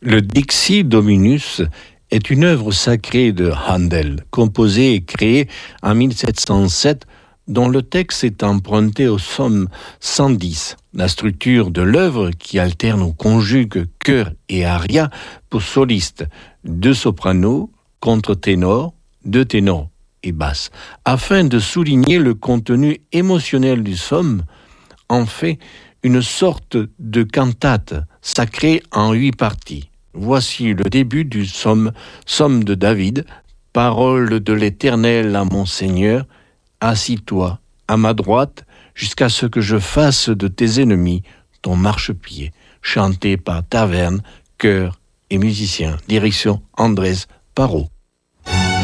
Le Dixi Dominus est une œuvre sacrée de Handel, composée et créée en 1707, dont le texte est emprunté au psaume 110. La structure de l'œuvre, qui alterne ou conjugue chœur et aria pour solistes, 2 sopranos, contre-ténors, 2 ténors et basse, afin de souligner le contenu émotionnel du psaume, en fait une sorte de cantate sacrée en 8 parties. Voici le début du psaume de David, parole de l'Éternel à mon Seigneur, assis-toi à ma droite jusqu'à ce que je fasse de tes ennemis ton marchepied, chanté par taverne, chœur et musiciens. Direction Andrés Parot.